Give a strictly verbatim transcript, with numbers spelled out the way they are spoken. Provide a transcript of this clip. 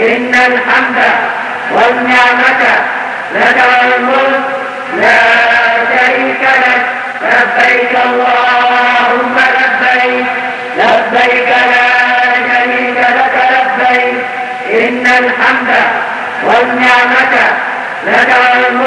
إن الحمد والنعمة لك والملك لا شريك لك. لبيك اللهم لبيك لبيك لا شريك لك لبيك. إن الحمد والنعمة لك والملك